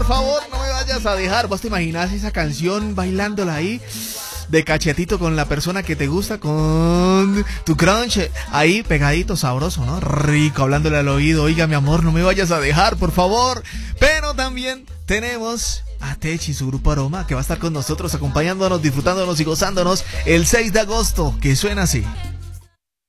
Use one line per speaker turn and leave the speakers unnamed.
favor, no me vayas a dejar. ¿Vos te imaginas esa canción bailándola ahí? De cachetito con la persona que te gusta, con tu crunch ahí pegadito, sabroso, ¿no? Rico, hablándole al oído. Oiga, mi amor, no me vayas a dejar, por favor. Pero también tenemos a Tech y su grupo Aroma, que va a estar con nosotros, acompañándonos, disfrutándonos y gozándonos el 6 de agosto, que suena así.